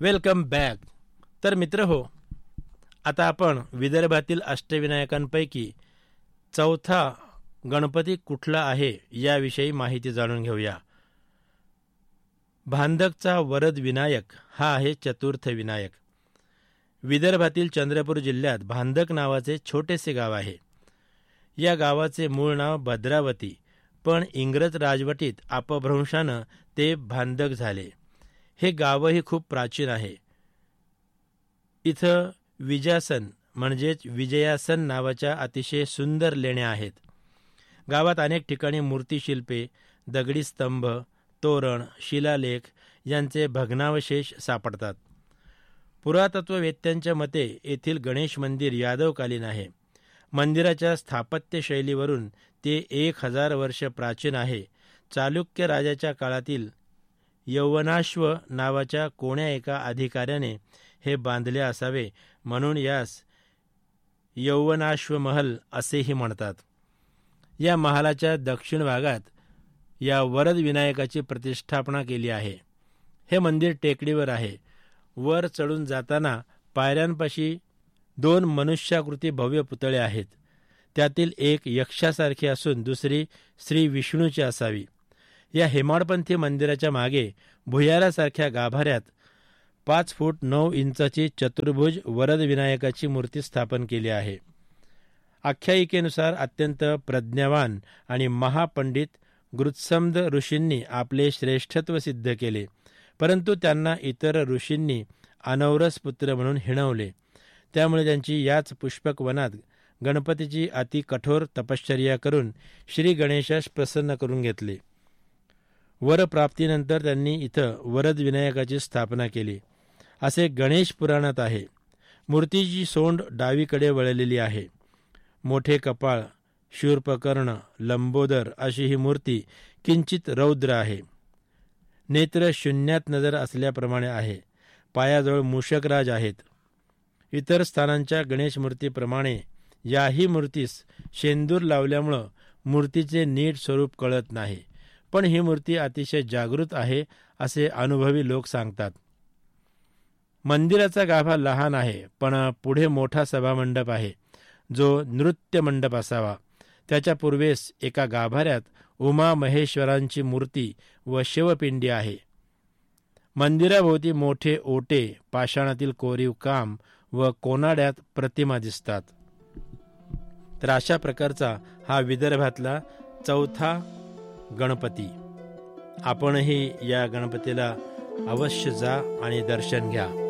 Welcome back. तर मित्र हो, आता आपण विदर्भातील अष्टविनायकांपैकी चौथा गणपती कुठला आहे याविषयी माहिती जाणून घेऊया. भांदकचा वरद विनायक हा आहे चतुर्थ विनायक. विदर्भातील चंद्रपूर जिल्ह्यात भांदक नावाचे छोटेसे गाव आहे. या गावाचे मूळ नाव भद्रावती, पण इंग्रज राजवटीत अपभ्रंशानं ते भांदक झाले. हे गावही खूप प्राचीन आहे. इथं विजासन म्हणजेच विजयासन नावाच्या अतिशय सुंदर लेण्या आहेत. गावात अनेक ठिकाणी मूर्तिशिल्पे, दगडी स्तंभ, तोरण, शिलालेख यांचे भग्नावशेष सापडतात. पुरातत्ववेत्यांच्या मते येथील गणेश मंदिर यादवकालीन आहे. मंदिराच्या स्थापत्य शैलीवरून ते 1000 वर्ष प्राचीन आहे. चालुक्य राजाच्या काळातील यौवनाश्व नावाच्या कोण्या एका अधिकाऱ्याने हे बांधले असावे, म्हणून यास यौवनाश्व महल असेही म्हणतात. या महालाच्या दक्षिण भागात या वरद विनायकाची प्रतिष्ठापना केली आहे. हे मंदिर टेकडीवर आहे. वर चढून जाताना पायऱ्यांपाशी 2 मनुष्याकृती भव्य पुतळे आहेत. त्यातील एक यक्षासारखी असून दुसरी श्री विष्णूची असावी. या हेमाडपंथी मंदिराच्या मागे भुयारासारख्या गाभाऱ्यात 5 फूट 9 इंचाची चतुर्भुज वरद विनायकाची मूर्ती स्थापन केली आहे. आख्यायिकेनुसार अत्यंत प्रज्ञावान आणि महापंडित गृत्समद ऋषींनी आपले श्रेष्ठत्व सिद्ध केले, परंतु त्यांना इतर ऋषींनी अनौरस पुत्र म्हणून हिणवले. त्यामुळे त्यांची याच पुष्पक वनात गणपतीची अति कठोर तपश्चर्या करून श्री गणेशास प्रसन्न करून घेतले. वरप्राप्तीनंतर त्यांनी इथं वरद विनायकाची स्थापना केली असे गणेश पुराणात आहे. मूर्तीची सोंड डावीकडे वळलेली आहे. मोठे कपाळ, शूर्पकर्ण, लंबोदर अशी ही मूर्ती किंचित रौद्र आहे. नेत्र शून्यात नजर असल्याप्रमाणे आहे. पायाजवळ मूषकराज आहेत. इतर स्थानांच्या गणेश मूर्तीप्रमाणे याही मूर्तीस शेंदूर लावल्यामुळं मूर्तीचे नीट स्वरूप कळत नाही. पण ही मूर्ती अतिशय जागृत आहे असे अनुभवी लोक सांगतात. मंदिराचा गाभा लहान आहे, पण पुढे मोठा सभामंडप आहे, जो नृत्य मंडप असावा. त्याच्या पूर्वेस एका गाभाऱ्यात उमा महेश्वरांची मूर्ती व शिवपिंडी आहे. मंदिराभोवती मोठे ओटे, पाषाणातील कोरीव काम व कोनाड्यात प्रतिमा दिसतात. तर अशा प्रकारचा हा विदर्भातला चौथा गणपती. आपणही या गणपतीला अवश्य जा आणि दर्शन घ्या.